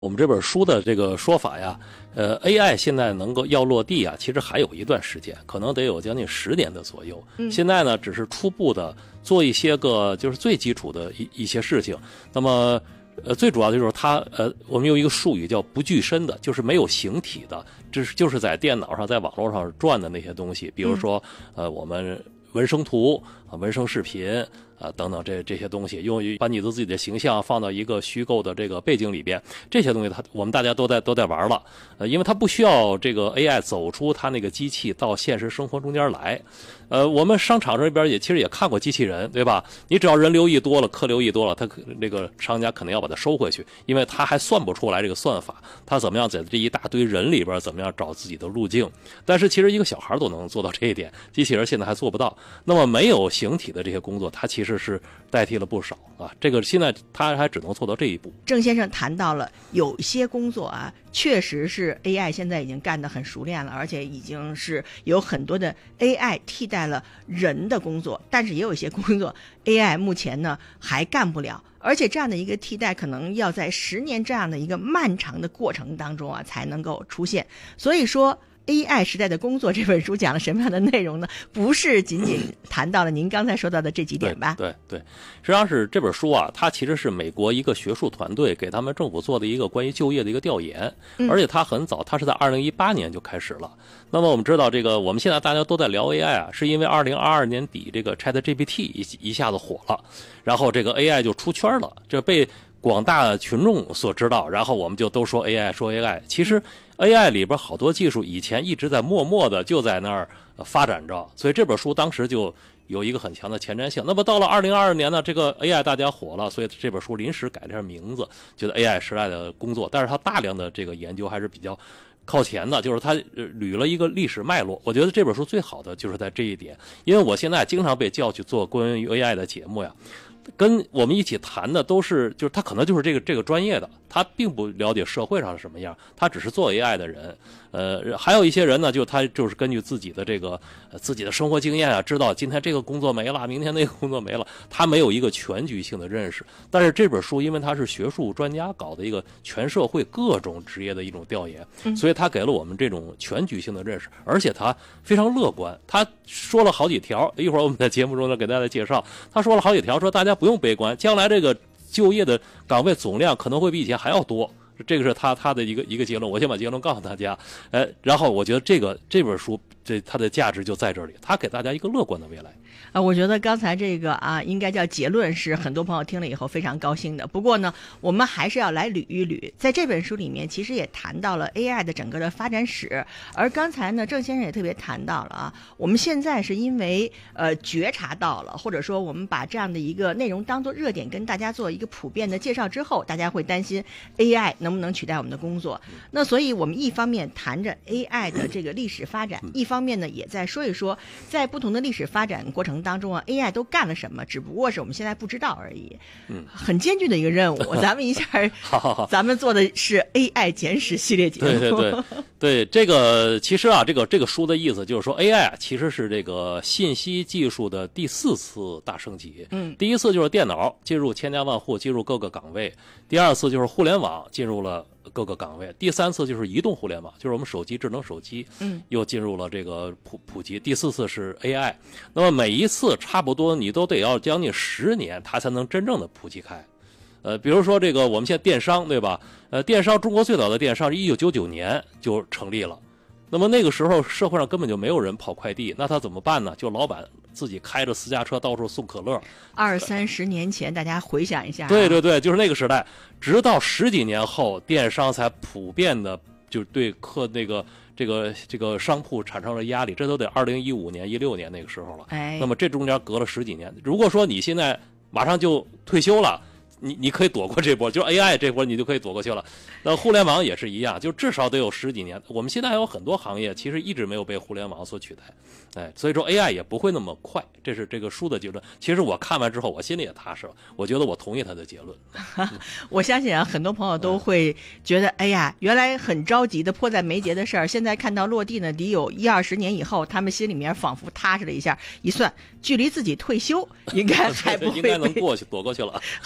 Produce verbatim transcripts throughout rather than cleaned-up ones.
我们这本书的这个说法呀，呃 ，A I 现在能够要落地啊，其实还有一段时间，可能得有将近十年的左右。嗯、现在呢，只是初步的做一些个就是最基础的一一些事情。那么，呃，最主要的就是它，呃，我们有一个术语叫不具身的，就是没有形体的，这是就是在电脑上、在网络上转的那些东西，比如说，呃，我们文生图啊、文生视频。啊，等等，这这些东西，用于把你的自己的形象放到一个虚构的这个背景里边，这些东西它我们大家都在都在玩了，呃，因为它不需要这个 A I 走出它那个机器到现实生活中间来，呃，我们商场这边也其实也看过机器人，对吧？你只要人流一多了，客流一多了，它那个商家肯定要把它收回去，因为它还算不出来这个算法，它怎么样在这一大堆人里边怎么样找自己的路径？但是其实一个小孩都能做到这一点，机器人现在还做不到。那么没有形体的这些工作，它其实是代替了不少啊，这个现在他还只能做到这一步。 郑先生谈到了有些工作啊，确实是 A I 现在已经干得很熟练了，而且已经是有很多的 A I 替代了人的工作，但是也有一些工作 A I 目前呢还干不了，而且这样的一个替代可能要在十年这样的一个漫长的过程当中啊才能够出现。所以说A I 时代的工作这本书讲了什么样的内容呢？不是仅仅谈到了您刚才说到的这几点吧？ 对对对，实际上是这本书啊，它其实是美国一个学术团队给他们政府做的一个关于就业的一个调研，嗯、而且它很早，它是在二零一八年就开始了。那么我们知道，这个我们现在大家都在聊 A I 啊，是因为二零二二年底这个 ChatGPT 一一下子火了，然后这个 A I 就出圈了，这被广大群众所知道，然后我们就都说 A I 说 A I， 其实 A I 里边好多技术以前一直在默默的就在那儿发展着，所以这本书当时就有一个很强的前瞻性。那么到了二零二二年呢，这个 A I 大家火了，所以这本书临时改了下名字，觉得 A I 时代的工作，但是它大量的这个研究还是比较靠前的，就是它捋了一个历史脉络。我觉得这本书最好的就是在这一点，因为我现在经常被叫去做关于 A I 的节目呀，跟我们一起谈的都是，就是他可能就是这个这个专业的，他并不了解社会上是什么样，他只是做 A I 的人。呃，还有一些人呢，就他就是根据自己的这个、呃、自己的生活经验啊，知道今天这个工作没了，明天那个工作没了，他没有一个全局性的认识。但是这本书因为他是学术专家搞的一个全社会各种职业的一种调研，所以他给了我们这种全局性的认识，而且他非常乐观。他说了好几条，一会儿我们在节目中呢给大家介绍，他说了好几条，说大家不用悲观，将来这个就业的岗位总量可能会比以前还要多。这个是他他的一个一个结论，我先把结论告诉大家，呃，然后我觉得这个这本书这它的价值就在这里，它给大家一个乐观的未来。 啊，我觉得刚才这个啊，应该叫结论，是很多朋友听了以后非常高兴的。不过呢，我们还是要来捋一捋，在这本书里面，其实也谈到了 A I 的整个的发展史。而刚才呢，郑先生也特别谈到了啊，我们现在是因为呃觉察到了，或者说我们把这样的一个内容当做热点，跟大家做一个普遍的介绍之后，大家会担心 A I 能不能取代我们的工作。那所以我们一方面谈着 A I 的这个历史发展，一方面呢也在说一说，在不同的历史发展过程当中啊 ，A I 都干了什么，只不过是我们现在不知道而已。嗯，很艰巨的一个任务。咱们一下， 好好好， 咱们做的是 A I 简史系列节目。 对对对对，这个其实啊，这个这个书的意思就是说 ，A I 啊其实是这个信息技术的第四次大升级。嗯，第一次就是电脑进入千家万户，进入各个岗位；第二次就是互联网进入了各个岗位，第三次就是移动互联网，就是我们手机智能手机，嗯，又进入了这个普普及。第四次是 A I， 那么每一次差不多你都得要将近十年，它才能真正的普及开。呃，比如说这个我们现在电商，对吧？呃，电商中国最早的电商是一九九九年就成立了。那么那个时候社会上根本就没有人跑快递，那他怎么办呢？就老板自己开着私家车到处送可乐。 二三十年前，大家回想一下、啊， 对对对，就是那个时代。直到十几年后，电商才普遍的就对客那个这个这个商铺产生了压力，这都得二零一五年、一六年那个时候了。哎，那么这中间隔了十几年。如果说你现在马上就退休了。你你可以躲过这波，就是 A I 这波你就可以躲过去了。那互联网也是一样，就至少得有十几年。我们现在还有很多行业其实一直没有被互联网所取代，哎，所以说 A I 也不会那么快，这是这个书的结论。其实我看完之后，我心里也踏实了，我觉得我同意他的结论。 我相信啊，很多朋友都会觉得，哎呀，原来很着急的迫在眉睫的事儿，现在看到落地呢，得有一二十年以后，他们心里面仿佛踏实了一下，一算，距离自己退休应该还不会应该能过去，躲过去了， 还不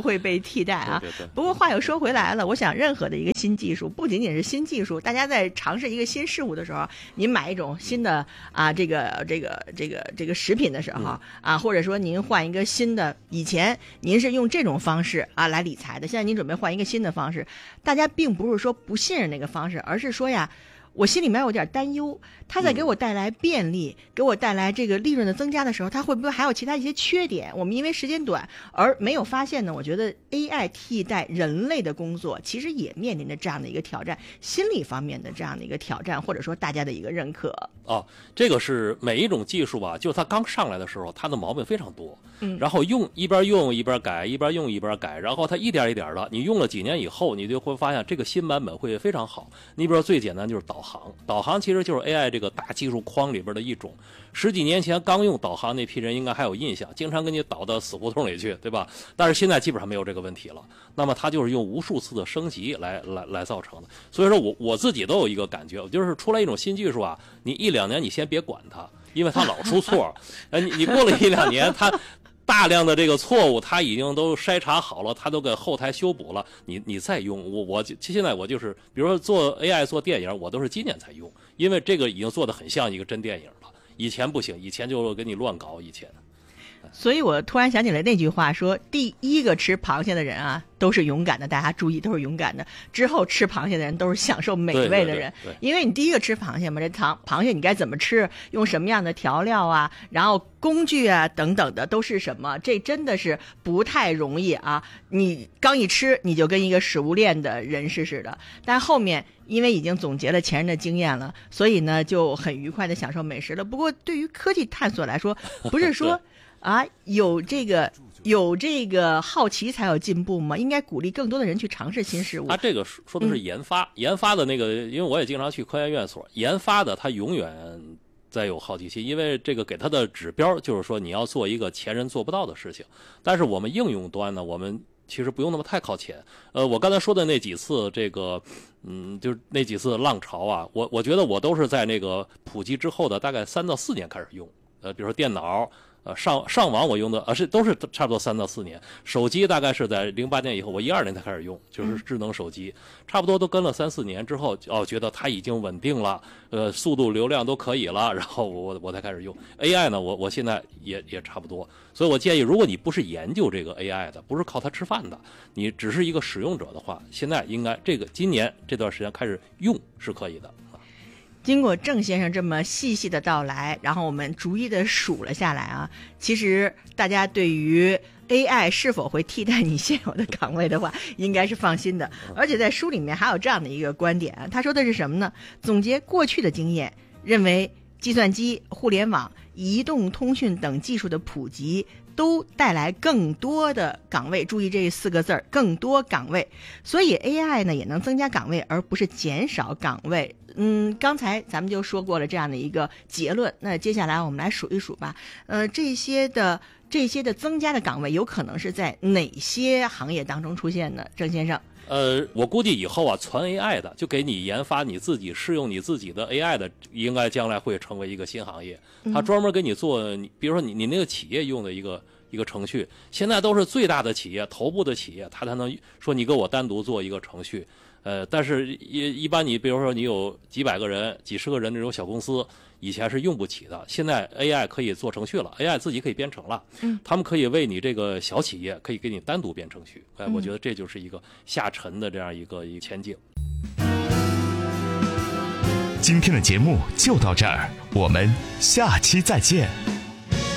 会被替代啊。 对对对。 不过话又说回来了，我想任何的一个新技术，不仅仅是新技术，大家在尝试一个新事物的时候，您买一种新的啊这个这个这个这个食品的时候、嗯、啊，或者说您换一个新的，以前您是用这种方式啊来理财的，现在您准备换一个新的方式，大家并不是说不信任那个方式，而是说呀，我心里面有点担忧，它在给我带来便利、嗯、给我带来这个利润的增加的时候，它会不会还有其他一些缺点，我们因为时间短而没有发现呢？我觉得 A I 替代人类的工作其实也面临着这样的一个挑战，心理方面的这样的一个挑战，或者说大家的一个认可。 哦，这个是每一种技术吧，就是它刚上来的时候它的毛病非常多，嗯，然后用一边用一边改，一边用一边改，然后它一点一点的，你用了几年以后，你就会发现这个新版本会非常好。你比如说最简单就是导航，导航其实就是 A I 这个大技术框里边的一种。十几年前刚用导航那批人应该还有印象，经常给你导到死胡同里去，对吧？但是现在基本上没有这个问题了。那么它就是用无数次的升级来来来造成的。所以说我我自己都有一个感觉，就是出来一种新技术啊，你一两年你先别管它，因为它老出错。呃，你你过了一两年，它大量的这个错误它已经都筛查好了，它都给后台修补了，你你再用。我我现在我就是，比如说做 A I 做电影，我都是今年才用，因为这个已经做得很像一个真电影了。以前不行，以前就给你乱搞，以前。 所以我突然想起来那句话说，第一个吃螃蟹的人啊都是勇敢的，大家注意，都是勇敢的，之后吃螃蟹的人都是享受美味的人。 对对对对， 因为你第一个吃螃蟹嘛，这螃螃蟹你该怎么吃，用什么样的调料啊，然后工具啊等等的都是什么，这真的是不太容易啊。你刚一吃你就跟一个食物链的人士似的，但后面因为已经总结了前人的经验了，所以呢就很愉快的享受美食了。不过对于科技探索来说，不是说啊有这个有这个好奇才有进步吗？应该鼓励更多的人去尝试新事物。 他这个说的是研发、嗯、研发的那个，因为我也经常去科研院所，研发的他永远在有好奇心，因为这个给他的指标就是说你要做一个前人做不到的事情。但是我们应用端呢，我们其实不用那么太靠前。呃，我刚才说的那几次这个，嗯，就是那几次浪潮啊，我我觉得我都是在那个普及之后的大概三到四年开始用。呃，比如说电脑。呃，上上网我用的，呃是都是差不多三到四年。手机大概是在零八年以后，我一二年才开始用，就是智能手机，差不多都跟了三四年之后，哦，觉得它已经稳定了，呃，速度流量都可以了，然后我我才开始用 A I 呢。我我现在也也差不多，所以我建议，如果你不是研究这个 A I 的，不是靠它吃饭的，你只是一个使用者的话，现在应该这个今年这段时间开始用是可以的。 经过郑先生这么细细的道来，然后我们逐一的数了下来啊，其实大家对于 A I 是否会替代你现有的岗位的话，应该是放心的。而且在书里面还有这样的一个观点，他说的是什么呢？总结过去的经验，认为计算机、互联网、移动通讯等技术的普及都带来更多的岗位，注意这四个字儿，更多岗位。所以 A I 呢也能增加岗位，而不是减少岗位。嗯，刚才咱们就说过了这样的一个结论，那接下来我们来数一数吧。呃，这些的这些的增加的岗位有可能是在哪些行业当中出现呢？郑先生。 呃，我估计以后啊，传 A I 的就给你研发你自己适用你自己的 A I 的，应该将来会成为一个新行业。他专门给你做，你比如说你你那个企业用的一个一个程序，现在都是最大的企业、头部的企业，他才能说你给我单独做一个程序。呃，但是一一般你比如说你有几百个人、几十个人这种小公司，以前是用不起的。现在 A I 可以做程序了 ，A I 自己可以编程了，嗯，他们可以为你这个小企业可以给你单独编程序。哎，我觉得这就是一个下沉的这样一个一个前景。 今天的节目就到这儿，我们下期再见。